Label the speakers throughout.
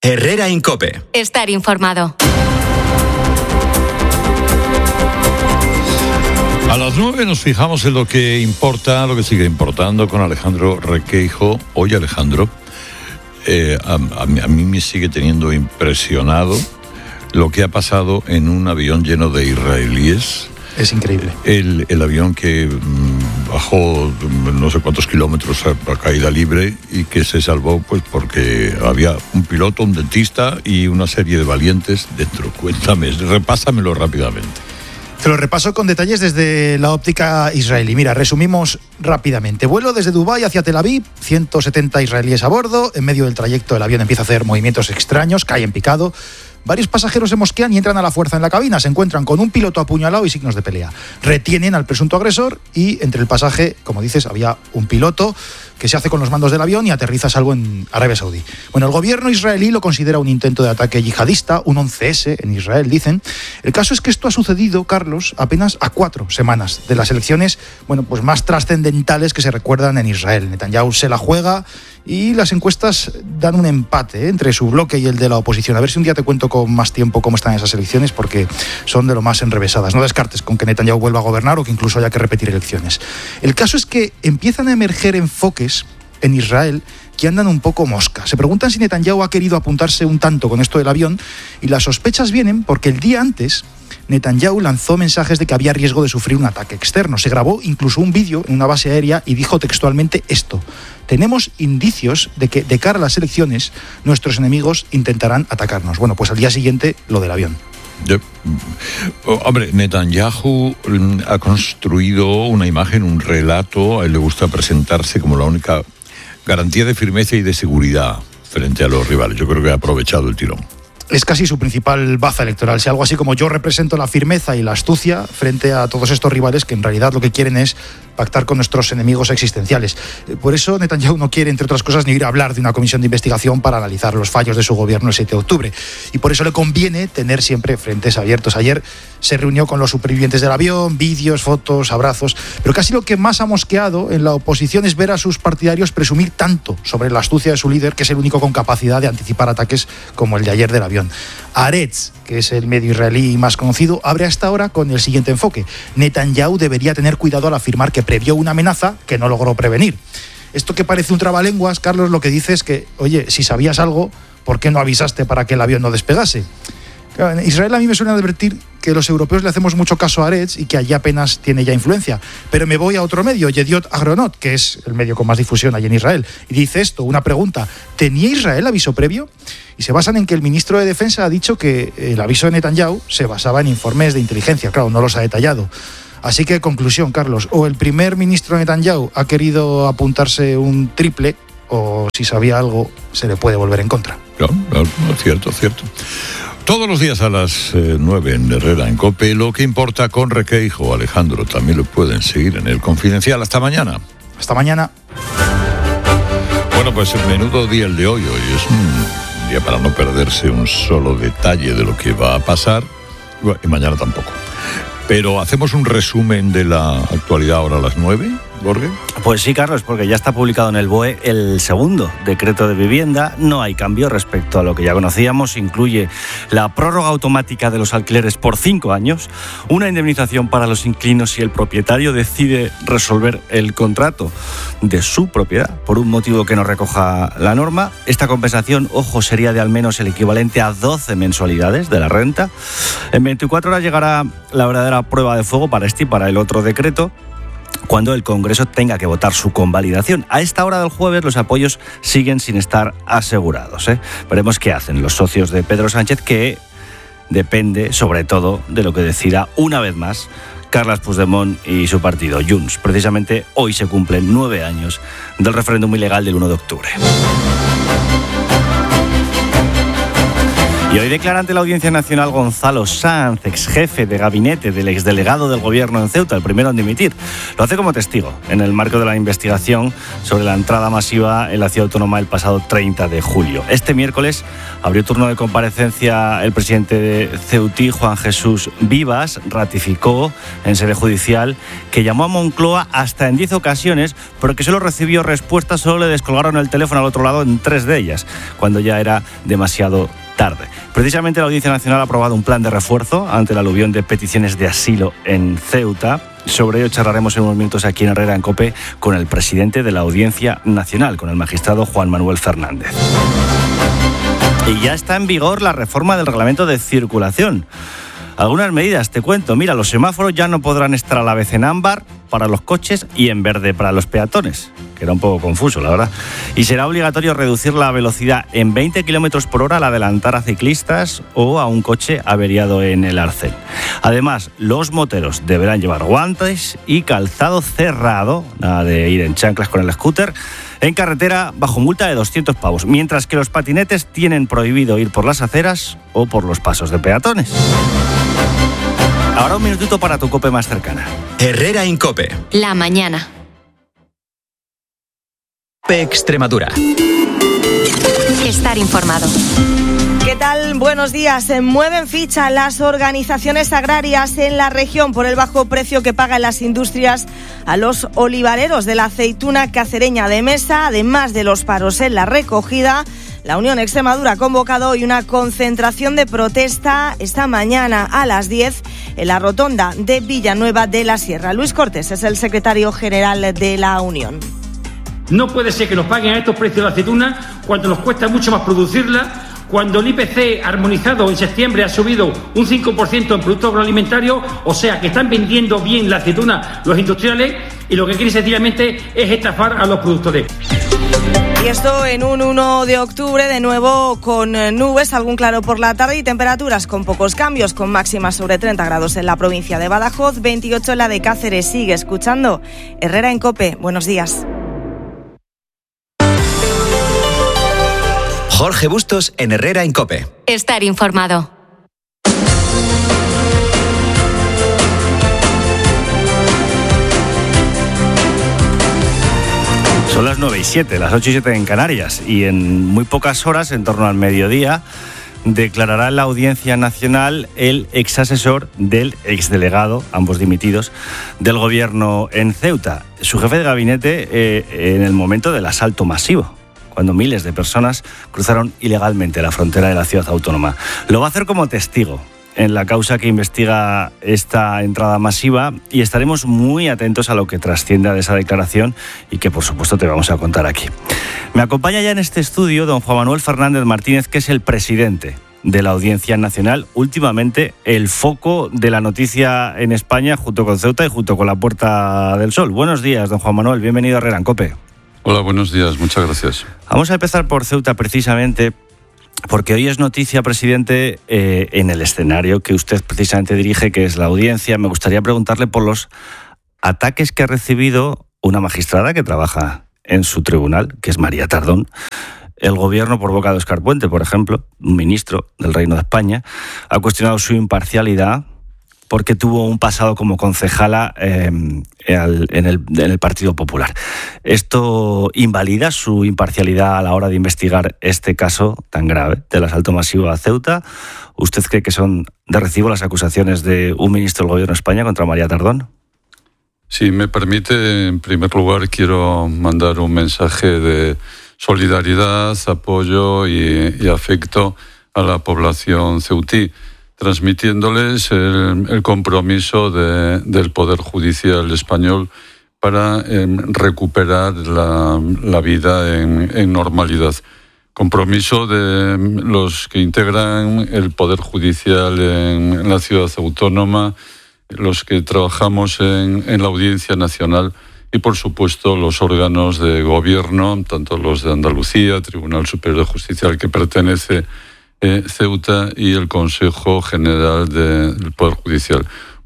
Speaker 1: Herrera en COPE.
Speaker 2: Estar informado.
Speaker 3: A las 9 nos fijamos en lo que importa, lo que sigue importando con Alejandro Requeijo. Oye, Alejandro, a mí me sigue teniendo impresionado lo que ha pasado en un avión lleno de israelíes.
Speaker 4: Es increíble.
Speaker 3: El avión que bajó no sé cuántos kilómetros a caída libre y que se salvó pues porque había un piloto, un dentista y una serie de valientes dentro. Cuéntame, repásamelo rápidamente.
Speaker 4: Te lo repaso con detalles desde la óptica israelí. Mira, resumimos rápidamente. Vuelo desde Dubái hacia Tel Aviv, 170 israelíes a bordo. En medio del trayecto el avión empieza a hacer movimientos extraños, cae en picado. Varios pasajeros se mosquean y entran a la fuerza en la cabina. Se encuentran con un piloto apuñalado y signos de pelea. Retienen al presunto agresor y entre el pasaje, como dices, había un piloto que se hace con los mandos del avión y aterriza a salvo en Arabia Saudí. Bueno, el gobierno israelí lo considera un intento de ataque yihadista, un 11S en Israel, dicen. El caso es que esto ha sucedido, Carlos, apenas a 4 semanas de las elecciones, bueno, pues más trascendentales que se recuerdan en Israel. Netanyahu se la juega y las encuestas dan un empate entre su bloque y el de la oposición. A ver si un día te cuento con más tiempo cómo están esas elecciones, porque son de lo más enrevesadas. No descartes con que Netanyahu vuelva a gobernar o que incluso haya que repetir elecciones. El caso es que empiezan a emerger enfoques en Israel que andan un poco mosca. Se preguntan si Netanyahu ha querido apuntarse un tanto con esto del avión, y las sospechas vienen porque el día antes Netanyahu lanzó mensajes de que había riesgo de sufrir un ataque externo. Se grabó incluso un vídeo en una base aérea y dijo textualmente esto: tenemos indicios de que de cara a las elecciones nuestros enemigos intentarán atacarnos. Bueno, pues al día siguiente lo del avión.
Speaker 3: Hombre, Netanyahu ha construido una imagen, un relato. A él le gusta presentarse como la única garantía de firmeza y de seguridad frente a los rivales. Yo creo que ha aprovechado el tirón.
Speaker 4: Es casi su principal baza electoral. Si algo así como yo represento la firmeza y la astucia frente a todos estos rivales que en realidad lo que quieren es pactar con nuestros enemigos existenciales. Por eso Netanyahu no quiere, entre otras cosas, ni ir a hablar de una comisión de investigación para analizar los fallos de su gobierno el 7 de octubre. Y por eso le conviene tener siempre frentes abiertos. Ayer se reunió con los supervivientes del avión, vídeos, fotos, abrazos. Pero casi lo que más ha mosqueado en la oposición es ver a sus partidarios presumir tanto sobre la astucia de su líder, que es el único con capacidad de anticipar ataques como el de ayer del avión. Haaretz, que es el medio israelí más conocido, abre hasta ahora con el siguiente enfoque: Netanyahu debería tener cuidado al afirmar que previó una amenaza que no logró prevenir. Esto que parece un trabalenguas, Carlos, lo que dice es que, oye, si sabías algo, ¿por qué no avisaste para que el avión no despegase? Claro, en Israel a mí me suena advertir que los europeos le hacemos mucho caso a Haaretz y que allí apenas tiene ya influencia. Pero me voy a otro medio, Yediot Ahronot, que es el medio con más difusión allí en Israel, y dice esto, una pregunta: ¿tenía Israel aviso previo? Y se basan en que el ministro de Defensa ha dicho que el aviso de Netanyahu se basaba en informes de inteligencia. Claro, no los ha detallado. Así que, conclusión, Carlos, o el primer ministro Netanyahu ha querido apuntarse un triple, o si sabía algo, se le puede volver en contra.
Speaker 3: Claro, cierto. Todos los días a las 9 en Herrera en COPE, lo que importa con Requeijo. Alejandro, también lo pueden seguir en El Confidencial. Hasta mañana.
Speaker 4: Hasta mañana.
Speaker 3: Bueno, pues menudo día el de hoy. Hoy es un día para no perderse un solo detalle de lo que va a pasar. Bueno, y mañana tampoco. Pero hacemos un resumen de la actualidad ahora a las 9, Borge.
Speaker 5: Pues sí, Carlos, porque ya está publicado en el BOE el segundo decreto de vivienda. No hay cambio respecto a lo que ya conocíamos. Incluye la prórroga automática de los alquileres por 5 años, una indemnización para los inquilinos si el propietario decide resolver el contrato de su propiedad por un motivo que no recoja la norma. Esta compensación, ojo, sería de al menos el equivalente a 12 mensualidades de la renta. En 24 horas llegará la verdadera prueba de fuego para este y para el otro decreto, cuando el Congreso tenga que votar su convalidación. A esta hora del jueves los apoyos siguen sin estar asegurados. Veremos qué hacen los socios de Pedro Sánchez, que depende sobre todo de lo que decida una vez más Carles Puigdemont y su partido, Junts. Precisamente hoy se cumplen 9 años del referéndum ilegal del 1 de octubre. Y hoy declara ante la Audiencia Nacional Gonzalo Sanz, ex jefe de gabinete del exdelegado del Gobierno en Ceuta, el primero en dimitir. Lo hace como testigo en el marco de la investigación sobre la entrada masiva en la ciudad autónoma el pasado 30 de julio. Este miércoles abrió turno de comparecencia el presidente de Ceutí, Juan Jesús Vivas. Ratificó en sede judicial que llamó a Moncloa hasta en 10 ocasiones, pero que solo recibió respuestas, solo le descolgaron el teléfono al otro lado en 3 de ellas, cuando ya era demasiado tarde. Precisamente la Audiencia Nacional ha aprobado un plan de refuerzo ante el aluvión de peticiones de asilo en Ceuta. Sobre ello charlaremos en unos minutos aquí en Herrera en COPE con el presidente de la Audiencia Nacional, con el magistrado Juan Manuel Fernández. Y ya está en vigor la reforma del reglamento de circulación. Algunas medidas, te cuento. Mira, los semáforos ya no podrán estar a la vez en ámbar para los coches y en verde para los peatones, que era un poco confuso, la verdad. Y será obligatorio reducir la velocidad en 20 km por hora al adelantar a ciclistas o a un coche averiado en el arcén. Además, los moteros deberán llevar guantes y calzado cerrado, nada de ir en chanclas con el scooter, en carretera bajo multa de 200 pavos, mientras que los patinetes tienen prohibido ir por las aceras o por los pasos de peatones. Ahora un minutito para tu COPE más cercana.
Speaker 1: Herrera en COPE.
Speaker 2: La mañana.
Speaker 1: Extremadura.
Speaker 2: Estar informado.
Speaker 6: ¿Qué tal? Buenos días. Mueven ficha las organizaciones agrarias en la región por el bajo precio que pagan las industrias a los olivareros de la aceituna cacereña de Mesa, además de los paros en la recogida. La Unión Extremadura ha convocado hoy una concentración de protesta esta mañana a las 10 en la rotonda de Villanueva de la Sierra. Luis Cortés es el secretario general de la Unión.
Speaker 7: No puede ser que nos paguen a estos precios la aceituna cuando nos cuesta mucho más producirla, cuando el IPC armonizado en septiembre ha subido un 5% en productos agroalimentarios, o sea que están vendiendo bien la aceituna los industriales y lo que quieren sencillamente es estafar a los productores.
Speaker 6: Y esto en un 1 de octubre, de nuevo con nubes, algún claro por la tarde y temperaturas con pocos cambios, con máximas sobre 30 grados en la provincia de Badajoz, 28 en la de Cáceres. Sigue escuchando Herrera en COPE. Buenos días.
Speaker 1: Jorge Bustos en Herrera en COPE.
Speaker 2: Estar informado.
Speaker 5: Son las 9:07, las 8:07 en Canarias, y en muy pocas horas, en torno al mediodía, declarará en la Audiencia Nacional el exasesor del exdelegado, ambos dimitidos, del Gobierno en Ceuta, su jefe de gabinete en el momento del asalto masivo, cuando miles de personas cruzaron ilegalmente la frontera de la ciudad autónoma. Lo va a hacer como testigo en la causa que investiga esta entrada masiva, y estaremos muy atentos a lo que trascienda de esa declaración y que por supuesto te vamos a contar aquí. Me acompaña ya en este estudio don Juan Manuel Fernández Martínez, que es el presidente de la Audiencia Nacional, últimamente el foco de la noticia en España, junto con Ceuta y junto con la Puerta del Sol. Buenos días, don Juan Manuel, bienvenido a Herrera en COPE.
Speaker 8: Hola, buenos días, muchas gracias.
Speaker 5: Vamos a empezar por Ceuta precisamente porque hoy es noticia, presidente, en el escenario que usted precisamente dirige, que es la audiencia. Me gustaría preguntarle por los ataques que ha recibido una magistrada que trabaja en su tribunal, que es María Tardón. El gobierno, por boca de Óscar Puente, por ejemplo, un ministro del Reino de España, ha cuestionado su imparcialidad porque tuvo un pasado como concejala en el Partido Popular. ¿Esto invalida su imparcialidad a la hora de investigar este caso tan grave del asalto masivo a Ceuta? ¿Usted cree que son de recibo las acusaciones de un ministro del Gobierno de España contra María Tardón?
Speaker 8: Si me permite, en primer lugar quiero mandar un mensaje de solidaridad, apoyo y afecto a la población ceutí, transmitiéndoles el compromiso del Poder Judicial español para recuperar la vida en normalidad. Compromiso de los que integran el Poder Judicial en la ciudad autónoma, los que trabajamos en la Audiencia Nacional y, por supuesto, los órganos de gobierno, tanto los de Andalucía, Tribunal Superior de Justicia al que pertenece Ceuta, y el Consejo General del Poder Judicial.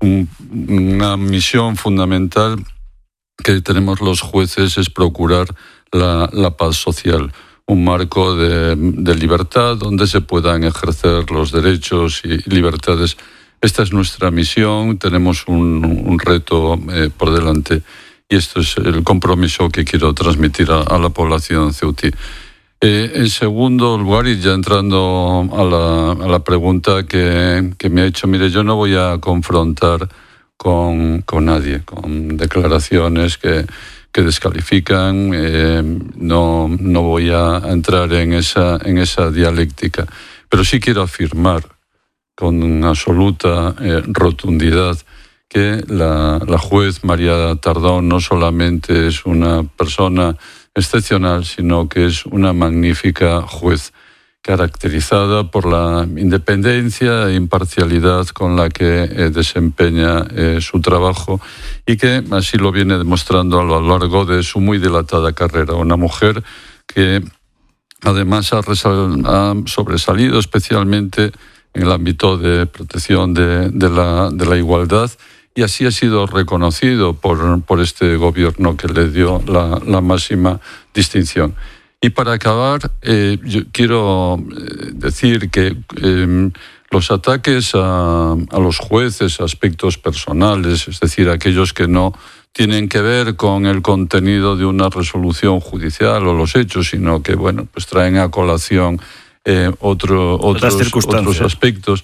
Speaker 8: Una misión fundamental que tenemos los jueces es procurar la paz social. un marco de libertad donde se puedan ejercer los derechos y libertades. Esta es nuestra misión, tenemos un reto por delante y esto es el compromiso que quiero transmitir a la población ceutí. En segundo lugar, y ya entrando a la pregunta que me ha hecho, mire, yo no voy a confrontar con nadie, con declaraciones que descalifican, no voy a entrar en esa dialéctica, pero sí quiero afirmar con absoluta rotundidad que la juez María Tardón no solamente es una persona excepcional, sino que es una magnífica juez, caracterizada por la independencia e imparcialidad con la que desempeña su trabajo y que así lo viene demostrando a lo largo de su muy dilatada carrera. Una mujer que además ha sobresalido especialmente en el ámbito de protección de la igualdad, y así ha sido reconocido por este gobierno que le dio la máxima distinción. Y para acabar, yo quiero decir que los ataques a los jueces, aspectos personales, es decir, aquellos que no tienen que ver con el contenido de una resolución judicial o los hechos, sino que pues traen a colación otros aspectos.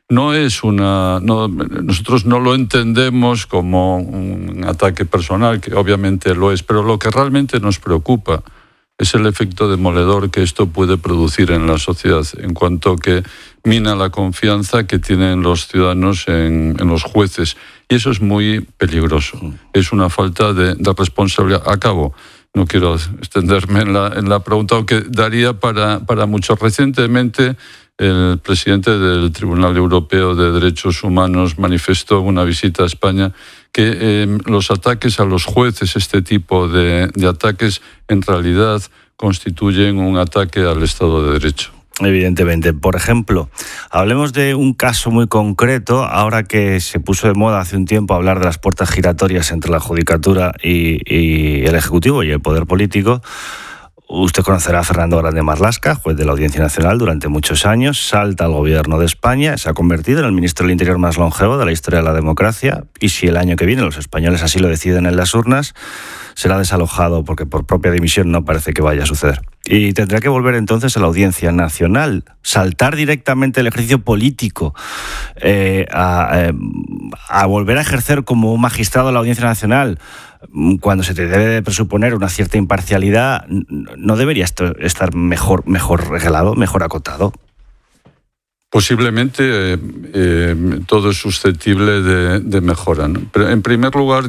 Speaker 8: Nosotros no lo entendemos como un ataque personal, que obviamente lo es, pero lo que realmente nos preocupa es el efecto demoledor que esto puede producir en la sociedad, en cuanto que mina la confianza que tienen los ciudadanos en los jueces. Y eso es muy peligroso. Es una falta de responsabilidad. Acabo. No quiero extenderme en la pregunta, aunque daría para mucho. Recientemente, el presidente del Tribunal Europeo de Derechos Humanos manifestó en una visita a España que los ataques a los jueces, este tipo de ataques, en realidad constituyen un ataque al Estado de Derecho.
Speaker 5: Evidentemente. Por ejemplo, hablemos de un caso muy concreto, ahora que se puso de moda hace un tiempo hablar de las puertas giratorias entre la Judicatura y el Ejecutivo y el Poder Político. Usted conocerá a Fernando Grande Marlaska, juez de la Audiencia Nacional durante muchos años, salta al gobierno de España, se ha convertido en el ministro del Interior más longevo de la historia de la democracia, y si el año que viene los españoles así lo deciden en las urnas, será desalojado porque por propia dimisión no parece que vaya a suceder. Y tendrá que volver entonces a la Audiencia Nacional, saltar directamente el ejercicio político, a volver a ejercer como un magistrado de la Audiencia Nacional, cuando se te debe de presuponer una cierta imparcialidad. ¿No debería estar mejor reglado, mejor acotado?
Speaker 8: Posiblemente todo es susceptible de mejora, ¿no? Pero en primer lugar,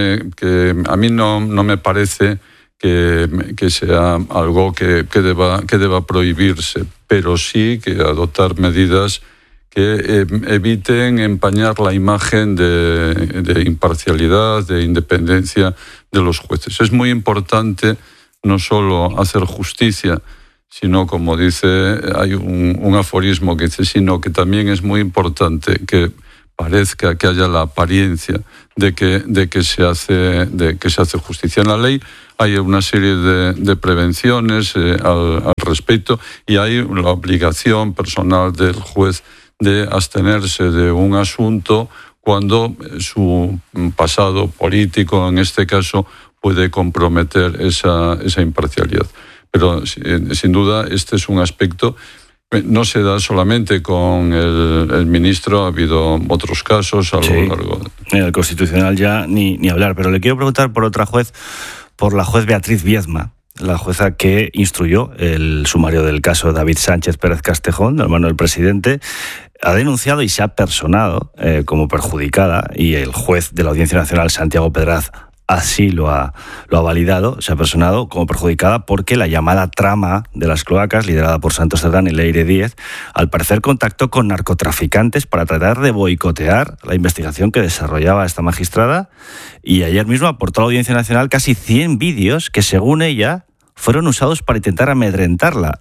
Speaker 8: a mí no me parece que sea algo que deba prohibirse, pero sí que adoptar medidas que eviten empañar la imagen de imparcialidad, de independencia de los jueces. Es muy importante no solo hacer justicia, sino, como dice, hay un aforismo que dice, sino que también es muy importante que parezca, que haya la apariencia de que se hace justicia. En la ley hay una serie de prevenciones al respecto, y hay la obligación personal del juez de abstenerse de un asunto cuando su pasado político, en este caso, puede comprometer esa imparcialidad. Pero sin duda este es un aspecto. No se da solamente con el ministro, ha habido otros casos a lo largo.
Speaker 5: En el Constitucional ya ni hablar, pero le quiero preguntar por otra juez, por la juez Beatriz Viedma, la jueza que instruyó el sumario del caso David Sánchez Pérez Castejón, hermano del presidente. Ha denunciado y se ha personado como perjudicada, y el juez de la Audiencia Nacional, Santiago Pedraz, así lo ha validado. Se ha personado como perjudicada porque la llamada trama de las cloacas, liderada por Santos Cerdán y Leire Díez, al parecer contactó con narcotraficantes para tratar de boicotear la investigación que desarrollaba esta magistrada, y ayer mismo aportó a la Audiencia Nacional casi 100 vídeos que, según ella, fueron usados para intentar amedrentarla.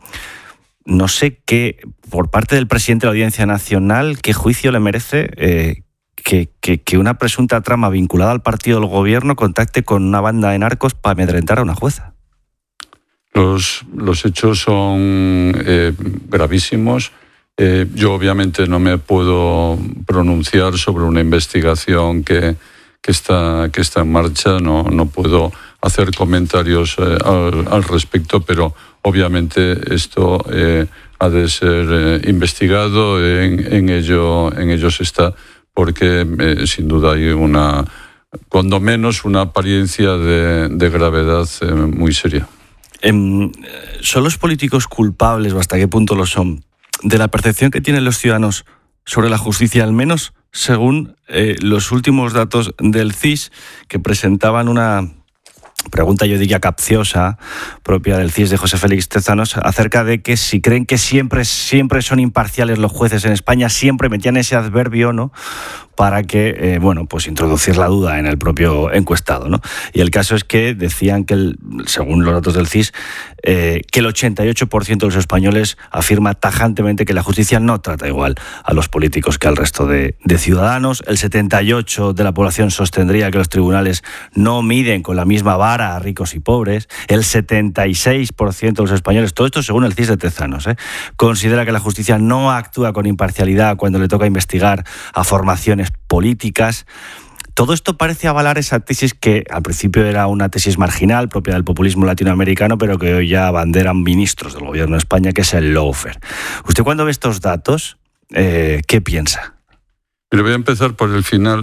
Speaker 5: No sé qué, por parte del presidente de la Audiencia Nacional, qué juicio le merece que una presunta trama vinculada al partido del gobierno contacte con una banda de narcos para amedrentar a una jueza.
Speaker 8: Los hechos son gravísimos. Yo obviamente no me puedo pronunciar sobre una investigación que está en marcha, no puedo hacer comentarios al respecto, pero obviamente esto ha de ser investigado, en ello se está, porque sin duda hay cuando menos una apariencia de gravedad muy seria.
Speaker 5: ¿Son los políticos culpables, o hasta qué punto lo son, de la percepción que tienen los ciudadanos sobre la justicia, al menos según los últimos datos del CIS, que presentaban una pregunta, yo diría, capciosa, propia del CIS de José Félix Tezanos, acerca de que si creen que siempre son imparciales los jueces en España, siempre metían ese adverbio, ¿no?, para que, pues introducir la duda en el propio encuestado, ¿no? Y el caso es que decían que, según los datos del CIS, que el 88% de los españoles afirma tajantemente que la justicia no trata igual a los políticos que al resto de ciudadanos. El 78% de la población sostendría que los tribunales no miden con la misma vara a ricos y pobres. El 76% de los españoles, todo esto según el CIS de Tezanos, considera que la justicia no actúa con imparcialidad cuando le toca investigar a formaciones políticas. Todo esto parece avalar esa tesis que al principio era una tesis marginal, propia del populismo latinoamericano, pero que hoy ya abanderan ministros del gobierno de España, que es el lawfare. ¿Usted cuando ve estos datos, qué piensa?
Speaker 8: Pero voy a empezar por el final.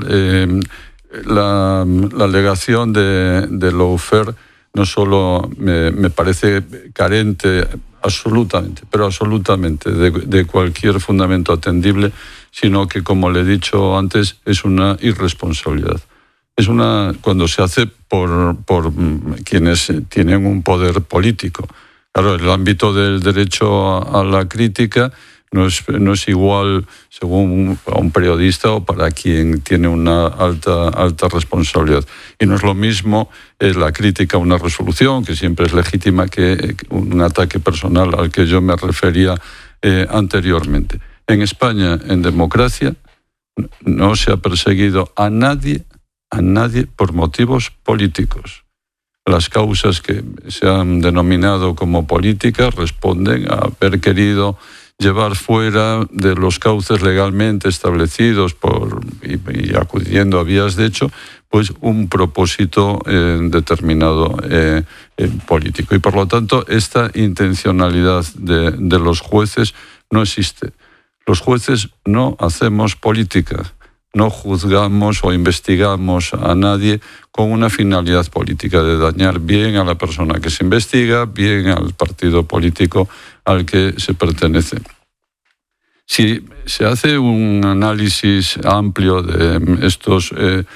Speaker 8: La alegación de lawfare no solo me parece carente absolutamente de cualquier fundamento atendible, sino que, como le he dicho antes, es una irresponsabilidad. Cuando se hace por quienes tienen un poder político. Claro, el ámbito del derecho a la crítica no es igual según a un periodista o para quien tiene una alta responsabilidad. Y no es lo mismo la crítica a una resolución, que siempre es legítima, que un ataque personal al que yo me refería anteriormente. En España, en democracia, no se ha perseguido a nadie por motivos políticos. Las causas que se han denominado como políticas responden a haber querido llevar fuera de los cauces legalmente establecidos y acudiendo a vías de hecho, pues un propósito determinado político. Y por lo tanto, esta intencionalidad de los jueces no existe. Los jueces no hacemos política, no juzgamos o investigamos a nadie con una finalidad política de dañar bien a la persona que se investiga, bien al partido político al que se pertenece. Si se hace un análisis amplio de estos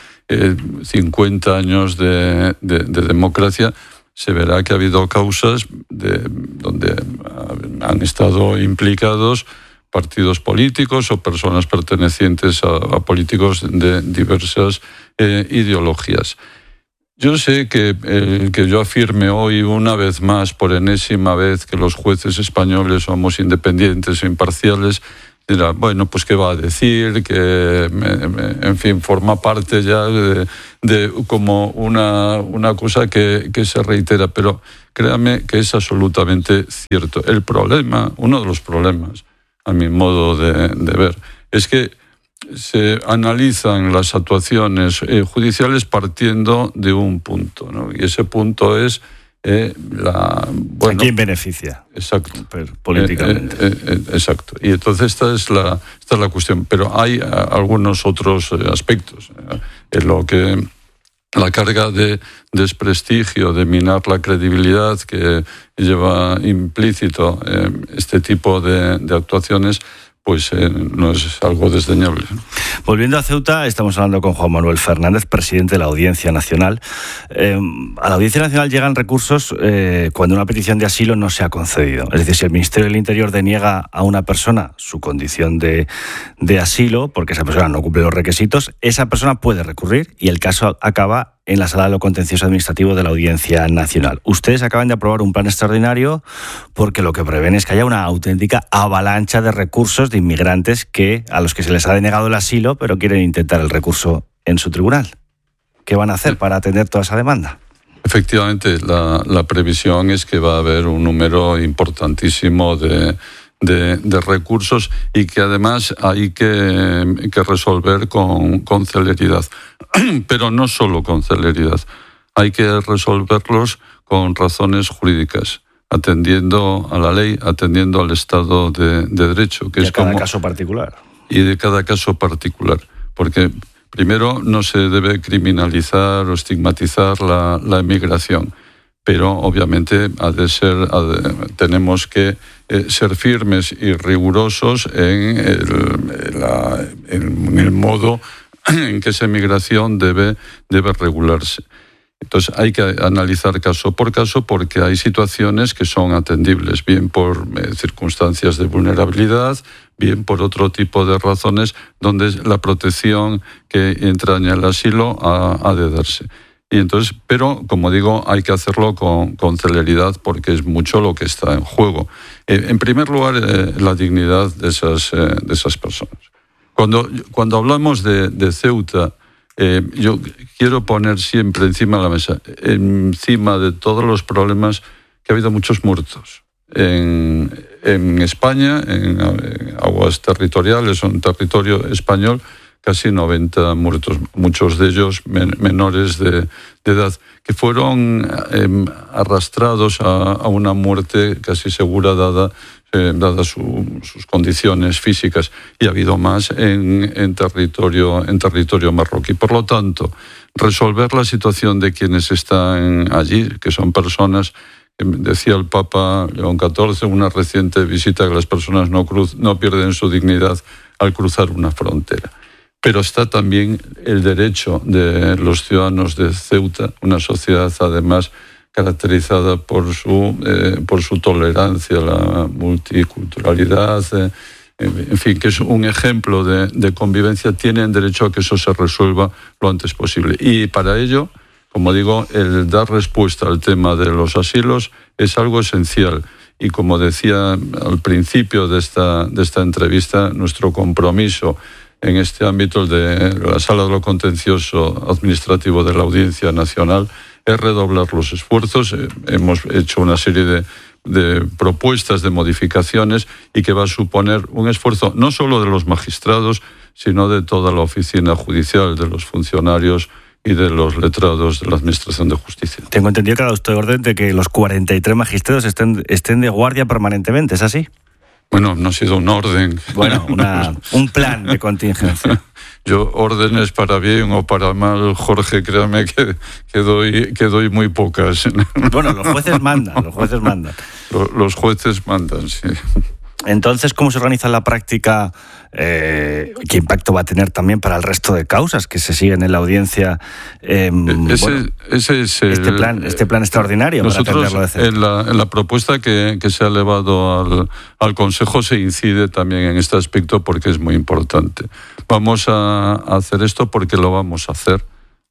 Speaker 8: 50 años de democracia, se verá que ha habido causas donde han estado implicados partidos políticos o personas pertenecientes a políticos de diversas ideologías. Yo sé que yo afirme hoy una vez más, por enésima vez, que los jueces españoles somos independientes e imparciales, dirá, bueno, pues qué va a decir, que en fin, forma parte ya de como una cosa que se reitera, pero créame que es absolutamente cierto. El problema, uno de los problemas, a mi modo de ver, es que se analizan las actuaciones judiciales partiendo de un punto, ¿no? Y ese punto es ¿a
Speaker 5: quién beneficia?
Speaker 8: Exacto.
Speaker 5: Políticamente.
Speaker 8: Exacto. Y entonces esta es la cuestión. Pero hay algunos otros aspectos en lo que la carga de desprestigio, de minar la credibilidad que lleva implícito este tipo de actuaciones, pues no es algo desdeñable.
Speaker 5: Volviendo a Ceuta, estamos hablando con Juan Manuel Fernández, presidente de la Audiencia Nacional. A la Audiencia Nacional llegan recursos cuando una petición de asilo no se ha concedido. Es decir, si el Ministerio del Interior deniega a una persona su condición de asilo, porque esa persona no cumple los requisitos, esa persona puede recurrir y el caso acaba en la Sala de lo Contencioso Administrativo de la Audiencia Nacional. Ustedes acaban de aprobar un plan extraordinario porque lo que prevén es que haya una auténtica avalancha de recursos de inmigrantes a los que se les ha denegado el asilo, pero quieren intentar el recurso en su tribunal. ¿Qué van a hacer para atender toda esa demanda?
Speaker 8: Efectivamente, la previsión es que va a haber un número importantísimo de recursos y que además hay que resolver con celeridad. Pero no solo con celeridad, hay que resolverlos con razones jurídicas, atendiendo a la ley, atendiendo al Estado de Derecho. Que
Speaker 5: y
Speaker 8: es
Speaker 5: de cada
Speaker 8: como,
Speaker 5: caso particular.
Speaker 8: Y de cada caso particular. Porque primero no se debe criminalizar o estigmatizar la emigración, pero obviamente tenemos que ser firmes y rigurosos en el modo en que esa emigración debe regularse. Entonces hay que analizar caso por caso porque hay situaciones que son atendibles, bien por circunstancias de vulnerabilidad, bien por otro tipo de razones donde la protección que entraña el asilo ha de darse. Y entonces, pero como digo, hay que hacerlo con celeridad porque es mucho lo que está en juego. En primer lugar, la dignidad de esas personas. Cuando hablamos de Ceuta, yo quiero poner siempre encima de la mesa, encima de todos los problemas, que ha habido muchos muertos. En España, en aguas territoriales o en territorio español, casi 90 muertos, muchos de ellos menores de edad, que fueron arrastrados a una muerte casi segura dadas sus condiciones físicas, y ha habido más en territorio marroquí. Por lo tanto, resolver la situación de quienes están allí, que son personas, decía el Papa León XIV, una reciente visita, que las personas no pierden su dignidad al cruzar una frontera. Pero está también el derecho de los ciudadanos de Ceuta, una sociedad además caracterizada por su tolerancia, la multiculturalidad, en fin, que es un ejemplo de convivencia. Tienen derecho a que eso se resuelva lo antes posible. Y para ello, como digo, el dar respuesta al tema de los asilos es algo esencial. Y como decía al principio de esta entrevista, nuestro compromiso en este ámbito, el de la Sala de lo Contencioso Administrativo de la Audiencia Nacional, es redoblar los esfuerzos. Hemos hecho una serie de propuestas, de modificaciones, y que va a suponer un esfuerzo no solo de los magistrados, sino de toda la oficina judicial, de los funcionarios y de los letrados de la Administración de Justicia.
Speaker 5: Tengo entendido que ha dado usted orden de que los 43 magistrados estén de guardia permanentemente, ¿es así?
Speaker 8: Bueno, no ha sido un orden.
Speaker 5: Bueno, un plan de contingencia.
Speaker 8: Yo, órdenes para bien o para mal, Jorge, créame que doy muy pocas.
Speaker 5: Bueno, los jueces mandan.
Speaker 8: Los jueces mandan, sí.
Speaker 5: Entonces, ¿cómo se organiza en la práctica? ¿Qué impacto va a tener también para el resto de causas que se siguen en la audiencia?
Speaker 8: Ese es
Speaker 5: este plan extraordinario.
Speaker 8: Nosotros,
Speaker 5: para atenderlo
Speaker 8: en la propuesta que se ha elevado al Consejo, se incide también en este aspecto porque es muy importante. Vamos a hacer esto porque lo vamos a hacer.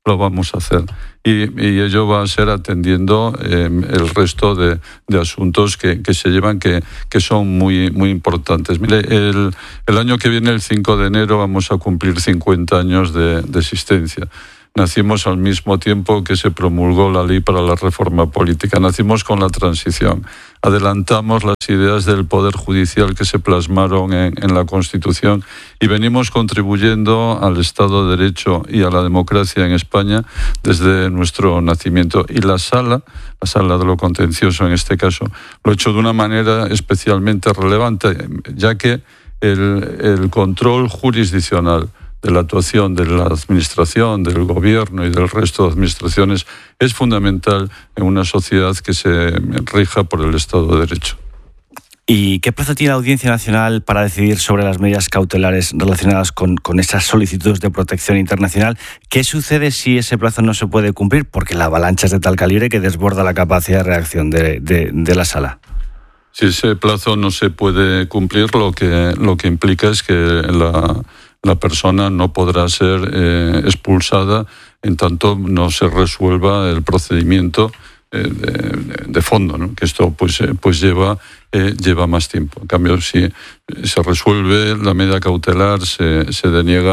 Speaker 8: Y ello va a ser atendiendo el resto de asuntos que se llevan, que son muy, muy importantes. Mire, el año que viene, el 5 de enero, vamos a cumplir 50 años de existencia. Nacimos al mismo tiempo que se promulgó la ley para la reforma política. Nacimos con la transición. Adelantamos las ideas del Poder Judicial que se plasmaron en la Constitución, y venimos contribuyendo al Estado de Derecho y a la democracia en España desde nuestro nacimiento. Y la sala de lo contencioso en este caso, lo ha hecho de una manera especialmente relevante, ya que el control jurisdiccional de la actuación de la Administración, del Gobierno y del resto de administraciones es fundamental en una sociedad que se rija por el Estado de Derecho.
Speaker 5: ¿Y qué plazo tiene la Audiencia Nacional para decidir sobre las medidas cautelares relacionadas con esas solicitudes de protección internacional? ¿Qué sucede si ese plazo no se puede cumplir? Porque la avalancha es de tal calibre que desborda la capacidad de reacción de la Sala.
Speaker 8: Si ese plazo no se puede cumplir, lo que implica es que la persona no podrá ser expulsada en tanto no se resuelva el procedimiento de fondo, ¿no? Que esto pues lleva más tiempo. En cambio, si se resuelve la medida cautelar, se deniega,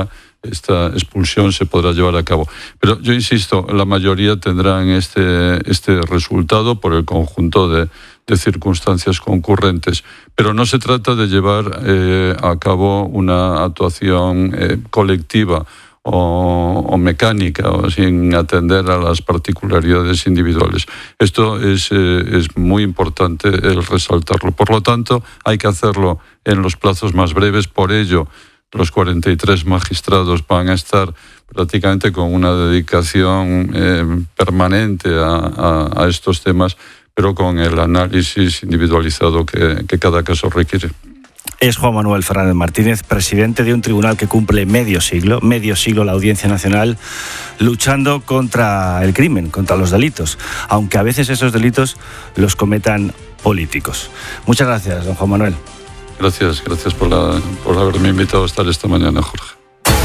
Speaker 8: esta expulsión se podrá llevar a cabo. Pero yo insisto, la mayoría tendrán este resultado por el conjunto de circunstancias concurrentes. Pero no se trata de llevar a cabo una actuación colectiva o mecánica, o sin atender a las particularidades individuales. Esto es muy importante el resaltarlo. Por lo tanto, hay que hacerlo en los plazos más breves. Por ello, los 43 magistrados van a estar prácticamente con una dedicación permanente a estos temas, pero con el análisis individualizado que cada caso requiere.
Speaker 5: Es Juan Manuel Fernández Martínez, presidente de un tribunal que cumple medio siglo la Audiencia Nacional, luchando contra el crimen, contra los delitos, aunque a veces esos delitos los cometan políticos. Muchas gracias, don Juan Manuel.
Speaker 8: Gracias por haberme invitado a estar esta mañana, Jorge.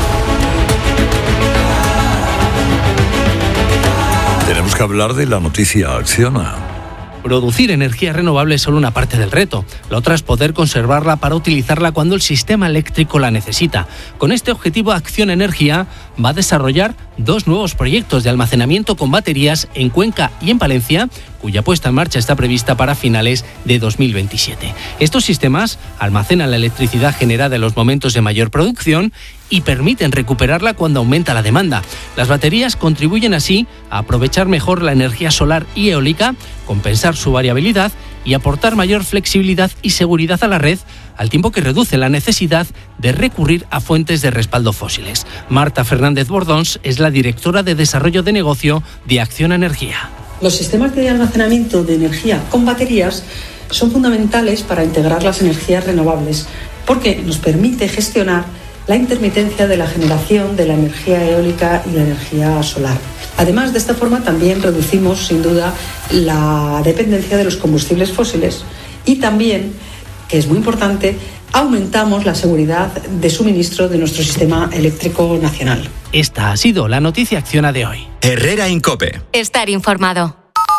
Speaker 3: Tenemos que hablar de la noticia Acciona.
Speaker 9: Producir energía renovable es solo una parte del reto. La otra es poder conservarla para utilizarla cuando el sistema eléctrico la necesita. Con este objetivo, Acciona Energía va a desarrollar 2 nuevos proyectos de almacenamiento con baterías en Cuenca y en Palencia, cuya puesta en marcha está prevista para finales de 2027. Estos sistemas almacenan la electricidad generada en los momentos de mayor producción y permiten recuperarla cuando aumenta la demanda. Las baterías contribuyen así a aprovechar mejor la energía solar y eólica, compensar su variabilidad y aportar mayor flexibilidad y seguridad a la red, al tiempo que reduce la necesidad de recurrir a fuentes de respaldo fósiles. Marta Fernández Bordons es la directora de Desarrollo de Negocio de Acciona Energía.
Speaker 10: Los sistemas de almacenamiento de energía con baterías son fundamentales para integrar las energías renovables, porque nos permite gestionar la intermitencia de la generación de la energía eólica y la energía solar. Además, de esta forma también reducimos, sin duda, la dependencia de los combustibles fósiles y también, que es muy importante, aumentamos la seguridad de suministro de nuestro sistema eléctrico nacional.
Speaker 9: Esta ha sido la noticia Acciona de hoy.
Speaker 1: Herrera en COPE.
Speaker 2: Estar informado.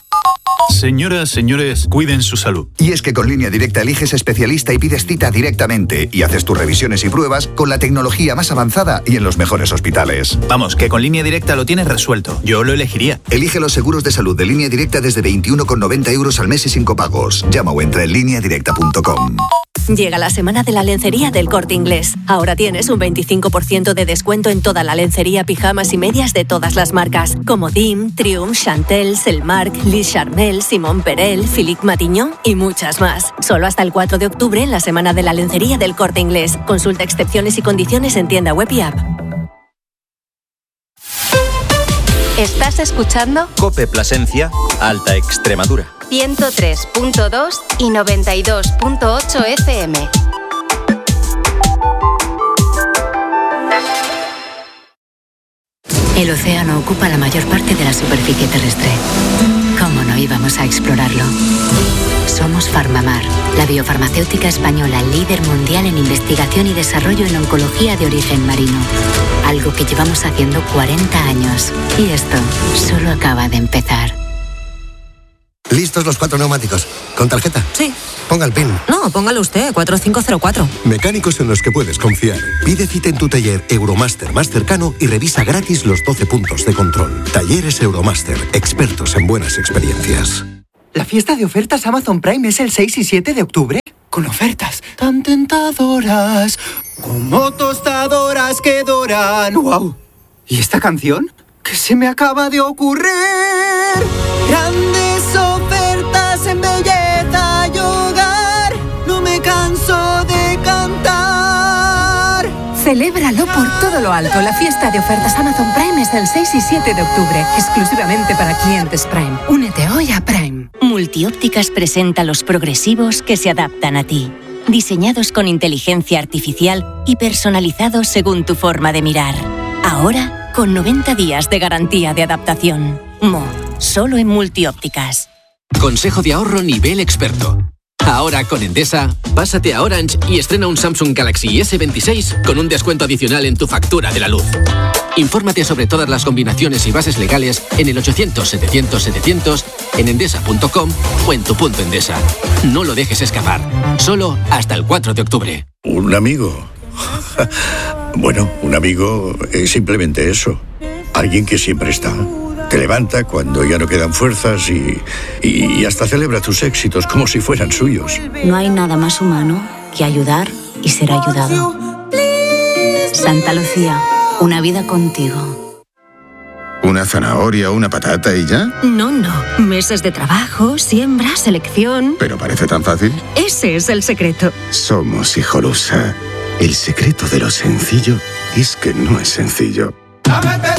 Speaker 11: Señoras, señores, cuiden su salud.
Speaker 12: Y es que con Línea Directa eliges especialista y pides cita directamente y haces tus revisiones y pruebas con la tecnología más avanzada y en los mejores hospitales.
Speaker 11: Vamos, que con Línea Directa lo tienes resuelto. Yo lo elegiría.
Speaker 12: Elige los seguros de salud de Línea Directa desde 21,90 € al mes y sin copagos. Llama o entra en lineadirecta.com.
Speaker 13: Llega la semana de la lencería del Corte Inglés. Ahora tienes un 25% de descuento en toda la lencería, pijamas y medias de todas las marcas, como Dim, Triumph, Chantel, Selmark, Lis Charmel, Simón Perel, Philippe Matignon y muchas más. Solo hasta el 4 de octubre en la semana de la lencería del Corte Inglés. Consulta excepciones y condiciones en tienda web y app.
Speaker 2: ¿Estás escuchando?
Speaker 1: COPE Plasencia, Alta Extremadura.
Speaker 2: 103.2 y 92.8 FM.
Speaker 14: El océano ocupa la mayor parte de la superficie terrestre. ¿Cómo no íbamos a explorarlo? Somos Farmamar, la biofarmacéutica española líder mundial en investigación y desarrollo en oncología de origen marino. Algo que llevamos haciendo 40 años. Y esto solo acaba de empezar.
Speaker 15: ¿Listos los 4 neumáticos? ¿Con tarjeta?
Speaker 16: Sí.
Speaker 15: Ponga el PIN.
Speaker 16: No, póngalo usted, 4504.
Speaker 15: Mecánicos en los que puedes confiar. Pide cita en tu taller Euromaster más cercano y revisa gratis los 12 puntos de control. Talleres Euromaster, expertos en buenas experiencias.
Speaker 17: ¿La fiesta de ofertas Amazon Prime es el 6 y 7 de octubre? Con ofertas tan tentadoras, como tostadoras que doran. ¡Wow! ¿Y esta canción? ¿Qué se me acaba de ocurrir? Grandes ofertas en belleza y hogar, no me canso de cantar.
Speaker 18: Celébralo por todo lo alto. La fiesta de ofertas Amazon Prime es el 6 y 7 de octubre, exclusivamente para clientes Prime. Únete hoy a Prime.
Speaker 13: Multiópticas presenta los progresivos que se adaptan a ti. Diseñados con inteligencia artificial y personalizados según tu forma de mirar. Ahora, con 90 días de garantía de adaptación. Solo en Multiópticas.
Speaker 19: Consejo de ahorro nivel experto. Ahora con Endesa, pásate a Orange y estrena un Samsung Galaxy S26 con un descuento adicional en tu factura de la luz. Infórmate sobre todas las combinaciones y bases legales en el 800-700-700, en endesa.com o en tu punto Endesa. No lo dejes escapar. Solo hasta el 4 de octubre.
Speaker 20: Un amigo, Bueno, un amigo es simplemente eso. Alguien que siempre está. Te levanta cuando ya no quedan fuerzas y hasta celebra tus éxitos como si fueran suyos.
Speaker 21: No hay nada más humano que ayudar y ser ayudado. Santa Lucía, una vida contigo.
Speaker 22: ¿Una zanahoria o una patata y ya?
Speaker 21: No, meses de trabajo, siembra, selección.
Speaker 22: Pero parece tan fácil.
Speaker 21: Ese es el secreto.
Speaker 22: Somos Hijolusa. El secreto de lo sencillo es que no es sencillo.